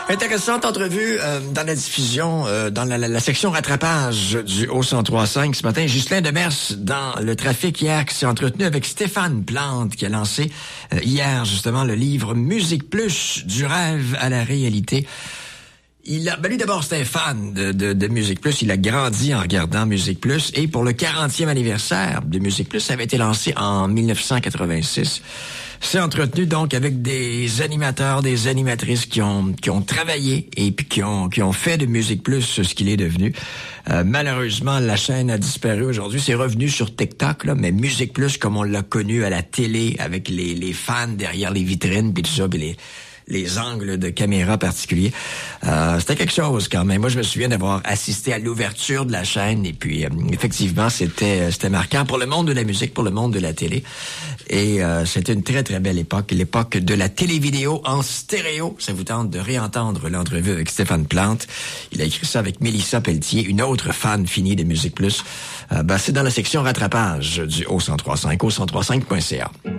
Intéressante entrevue dans la diffusion, dans la section rattrapage du Haut-103.5 ce matin. Ghislain Demers dans le trafic hier qui s'est entretenu avec Stéphane Plante qui a lancé hier justement le livre Musique Plus, du rêve à la réalité. Lui d'abord c'était un fan de Musique Plus, il a grandi en regardant Musique Plus et pour le 40e anniversaire de Musique Plus, ça avait été lancé en 1986. C'est entretenu donc avec des animateurs, des animatrices qui ont travaillé et puis qui ont fait de Musique Plus ce qu'il est devenu. Malheureusement, la chaîne a disparu aujourd'hui. C'est revenu sur TikTok, là, mais Musique Plus, comme on l'a connu à la télé, avec les fans derrière les vitrines, puis tout ça, puis les angles de caméra particuliers. C'était quelque chose quand même. Moi, je me souviens d'avoir assisté à l'ouverture de la chaîne et puis effectivement, c'était marquant pour le monde de la musique, pour le monde de la télé. Et c'était une très, très belle époque, l'époque de la télévidéo en stéréo. Ça vous tente de réentendre l'entrevue avec Stéphane Plante. Il a écrit ça avec Mélissa Pelletier, une autre fan finie de Musique Plus. C'est dans la section rattrapage du Haut-103.5, haut103.5.ca.